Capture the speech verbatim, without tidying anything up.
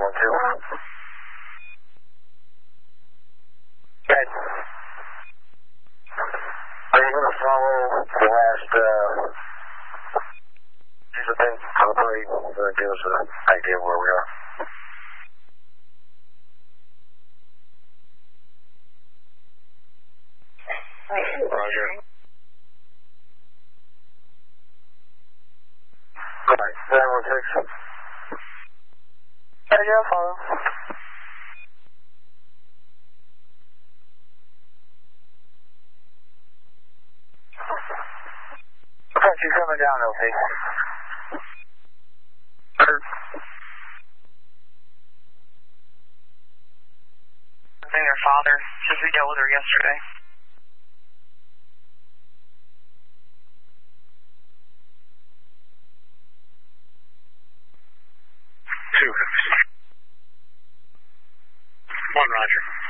one two. Okay. Are you going to follow the last uh, piece of thing on the parade? Going to give us an idea of where we are. Roger. Right, nine one six. Hey, yeah, follow. She's coming down, L P. And her father, since we dealt with her yesterday. Two. One, Roger.